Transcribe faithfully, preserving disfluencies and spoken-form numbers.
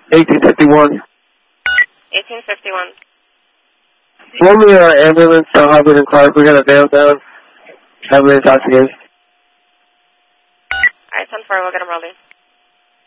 eighteen fifty-one. eighteen fifty-one. Pull me an uh, ambulance to Harvard and Clark. We got a bail down. Have me intoxicated. Alright, ten four, we'll get him rolling.